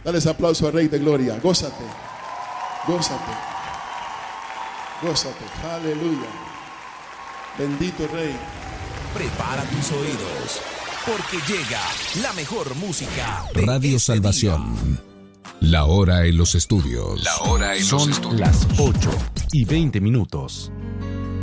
Dale ese aplauso al Rey de Gloria. Gózate, gózate, gózate. Aleluya. Bendito Rey. Prepara tus oídos, porque llega la mejor música. Radio Salvación. La hora en los estudios. Son las 8:20.